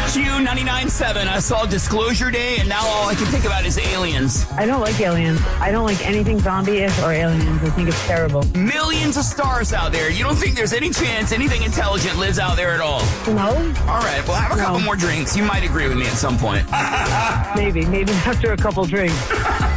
Q99.7. I saw Disclosure Day, and now all I can think about is aliens. I don't like aliens. I don't like anything zombie-ish or aliens. I think it's terrible. Millions of stars out there. You don't think there's any chance anything intelligent lives out there at all? No. All right, well, have a couple more drinks. You might agree with me at some point. Maybe after a couple drinks.